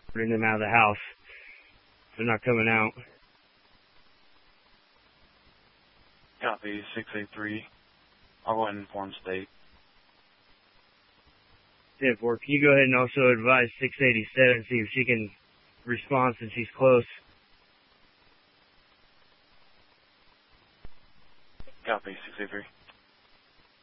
bring them out of the house. They're not coming out. Copy, 683. I'll go ahead and inform state. 10-4, can you go ahead and also advise 687, see if she can respond since she's close? Copy, 683.